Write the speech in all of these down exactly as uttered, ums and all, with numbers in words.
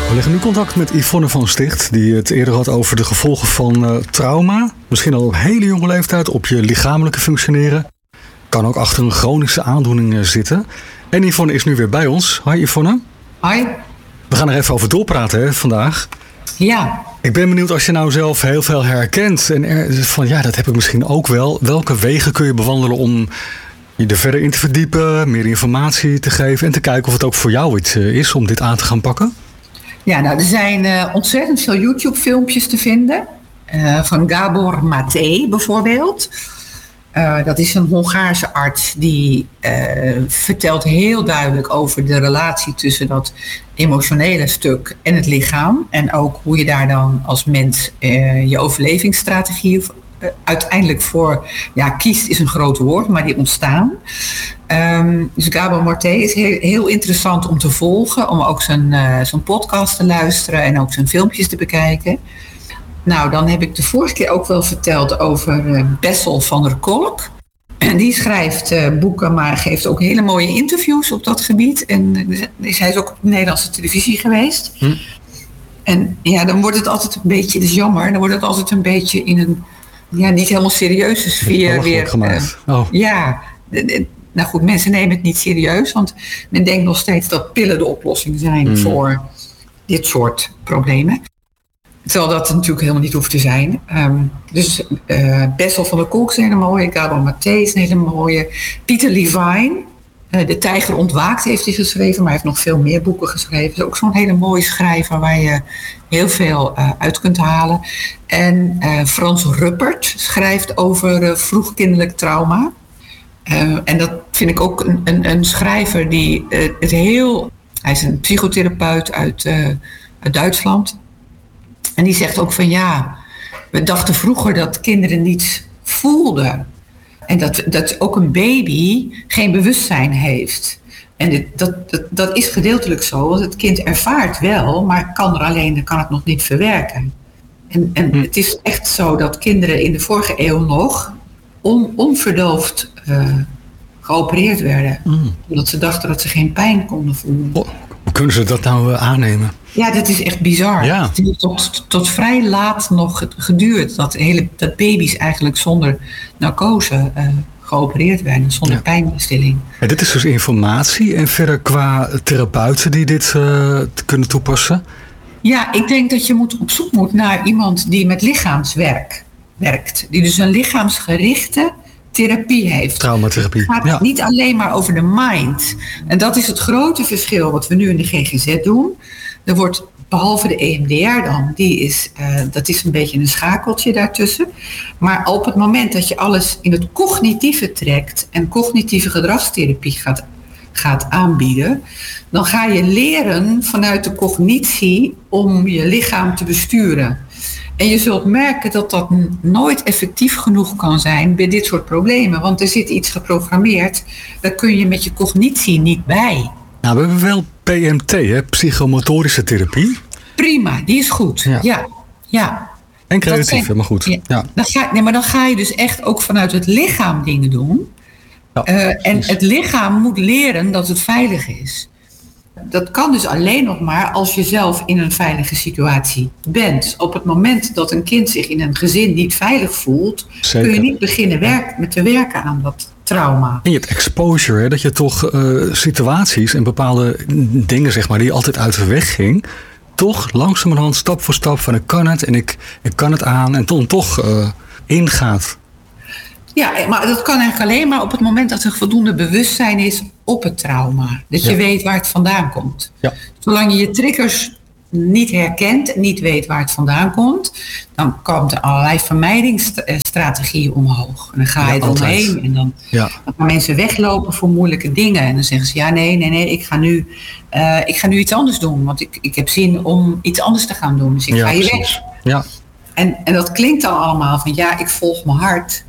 We leggen nu contact met Yvonne van Sticht, die het eerder had over de gevolgen van uh, trauma. Misschien al op hele jonge leeftijd op je lichamelijke functioneren. Kan ook achter een chronische aandoening uh, zitten. En Yvonne is nu weer bij ons. Hoi Yvonne. Hoi. We gaan er even over doorpraten hè, vandaag. Ja. Ik ben benieuwd als je nou zelf heel veel herkent. En er, van ja, dat heb ik misschien ook wel. Welke wegen kun je bewandelen om je er verder in te verdiepen, meer informatie te geven en te kijken of het ook voor jou iets uh, is om dit aan te gaan pakken? Ja, nou, er zijn uh, ontzettend veel YouTube-filmpjes te vinden. Uh, van Gabor Maté bijvoorbeeld. Uh, dat is een Hongaarse arts die uh, vertelt heel duidelijk over de relatie tussen dat emotionele stuk en het lichaam. En ook hoe je daar dan als mens uh, je overlevingsstrategie uh, uiteindelijk voor ja, kiest, is een groot woord, maar die ontstaan. Um, dus Gabor Maté is heel, heel interessant om te volgen, om ook zijn, uh, zijn podcast te luisteren en ook zijn filmpjes te bekijken. Nou, dan heb ik de vorige keer ook wel verteld over uh, Bessel van der Kolk. En die schrijft uh, boeken, maar geeft ook hele mooie interviews op dat gebied. En uh, is, hij is ook op de Nederlandse televisie geweest. Hm. En ja, dan wordt het altijd een beetje, dat is jammer, dan wordt het altijd een beetje in een ja, niet helemaal serieuze sfeer weer. Gemaakt. Uh, oh. Ja, de, de, nou goed, mensen nemen het niet serieus, want men denkt nog steeds dat pillen de oplossing zijn hm. voor dit soort problemen. Terwijl dat natuurlijk helemaal niet hoeft te zijn. Um, dus uh, Bessel van der Kolk is een hele mooie. Gabor Maté is een hele mooie. Pieter Levine, uh, De Tijger Ontwaakt heeft hij geschreven. Maar hij heeft nog veel meer boeken geschreven. Is ook zo'n hele mooie schrijver waar je heel veel uh, uit kunt halen. En uh, Frans Ruppert schrijft over uh, vroegkinderlijk trauma. Uh, en dat vind ik ook een, een, een schrijver die uh, het heel... Hij is een psychotherapeut uit, uh, uit Duitsland. En die zegt ook van ja, we dachten vroeger dat kinderen niets voelden. En dat, dat ook een baby geen bewustzijn heeft. En dit, dat, dat, dat is gedeeltelijk zo, want het kind ervaart wel, maar kan er alleen, kan het nog niet verwerken. En, en hm. het is echt zo dat kinderen in de vorige eeuw nog on, onverdoofd uh, geopereerd werden. Hm. Omdat ze dachten dat ze geen pijn konden voelen. Oh, hoe kunnen ze dat nou uh, aannemen? Ja, dat is echt bizar. Ja. Het heeft tot, tot vrij laat nog geduurd dat, hele, dat baby's eigenlijk zonder narcose uh, geopereerd werden, zonder ja. pijnstilling. Ja, dit is dus informatie en verder qua therapeuten die dit uh, kunnen toepassen? Ja, ik denk dat je moet op zoek moet naar iemand die met lichaamswerk werkt. Die dus een lichaamsgerichte therapie heeft. Traumatherapie. Het gaat ja. niet alleen maar over de mind. En dat is het grote verschil wat we nu in de G G Z doen. Er wordt, behalve de E M D R dan, die is, uh, dat is een beetje een schakeltje daartussen. Maar op het moment dat je alles in het cognitieve trekt en cognitieve gedragstherapie gaat, gaat aanbieden, dan ga je leren vanuit de cognitie om je lichaam te besturen. En je zult merken dat dat nooit effectief genoeg kan zijn bij dit soort problemen. Want er zit iets geprogrammeerd, daar kun je met je cognitie niet bij. Nou, we hebben wel P M T, hè? Psychomotorische therapie. Prima, die is goed. Ja, ja. ja. En creatief, zijn, maar goed. Ja. Ja. Dan ga, nee, maar dan ga je dus echt ook vanuit het lichaam dingen doen. Ja, uh, en het lichaam moet leren dat het veilig is. Dat kan dus alleen nog maar als je zelf in een veilige situatie bent. Op het moment dat een kind zich in een gezin niet veilig voelt, Zeker. kun je niet beginnen werk, met te werken aan dat trauma. En je hebt exposure, hè? Dat je toch uh, situaties en bepaalde dingen, zeg maar, die je altijd uit de weg ging, toch langzamerhand, stap voor stap, van ik kan het en ik, ik kan het aan en dan toch uh, ingaat. Ja, maar dat kan eigenlijk alleen maar op het moment dat er voldoende bewustzijn is op het trauma. Dat je ja. weet waar het vandaan komt. Ja. Zolang je je triggers niet herkent en niet weet waar het vandaan komt, dan komt er allerlei vermijdingsstrategieën omhoog. En dan ga je ja, er omheen en dan, ja. dan gaan mensen weglopen voor moeilijke dingen. En dan zeggen ze, ja nee, nee, nee, ik ga nu, uh, ik ga nu iets anders doen. Want ik, ik heb zin om iets anders te gaan doen. Dus ik ja, ga je precies. weg. Ja. En, en dat klinkt dan allemaal van, ja, ik volg mijn hart.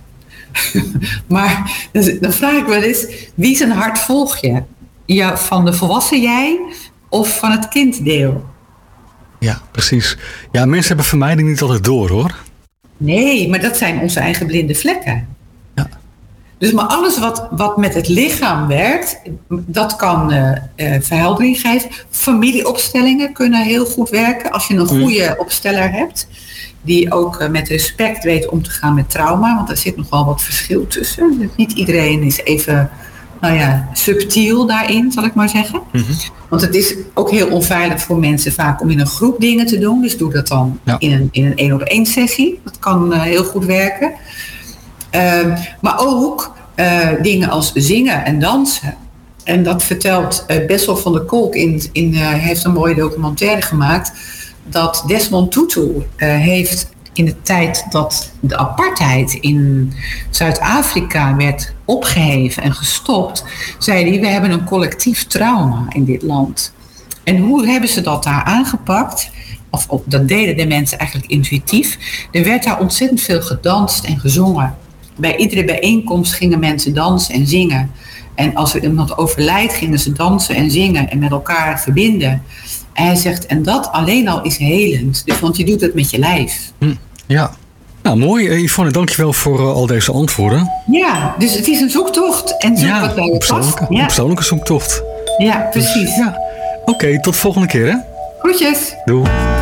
Maar dan vraag ik wel eens, wie zijn hart volg je? Ja, van de volwassen jij of van het kinddeel? Ja, precies. Ja, mensen hebben vermijding niet altijd door, hoor. Nee, maar dat zijn onze eigen blinde vlekken. Ja. Dus maar alles wat, wat met het lichaam werkt, dat kan uh, uh, verheldering geven. Familieopstellingen kunnen heel goed werken als je een goede opsteller hebt. Die ook uh, met respect weet om te gaan met trauma. Want er zit nogal wat verschil tussen. Dus niet iedereen is even, nou ja, subtiel daarin, zal ik maar zeggen. Mm-hmm. Want het is ook heel onveilig voor mensen vaak om in een groep dingen te doen. Dus doe dat dan ja. in een in een één op één sessie. Dat kan uh, heel goed werken. Uh, maar ook uh, dingen als zingen en dansen. En dat vertelt uh, Bessel van der Kolk. In, in, uh, heeft een mooie documentaire gemaakt. Dat Desmond Tutu uh, heeft in de tijd dat de apartheid in Zuid-Afrika werd opgeheven en gestopt, zei hij, we hebben een collectief trauma in dit land. En hoe hebben ze dat daar aangepakt? Of, of dat deden de mensen eigenlijk intuïtief. Er werd daar ontzettend veel gedanst en gezongen. Bij iedere bijeenkomst gingen mensen dansen en zingen. En als er iemand overlijdt, gingen ze dansen en zingen en met elkaar verbinden. En hij zegt, en dat alleen al is helend. Dus, want je doet het met je lijf. Hm, ja. Nou, mooi. Yvonne, dankjewel voor uh, al deze antwoorden. Ja, dus het is een zoektocht. En zoek ja, wat bij je persoonlijke, past. Ja, een persoonlijke zoektocht. Ja, precies. Dus, ja. Oké, okay, tot de volgende keer, hè? Groetjes. Doei.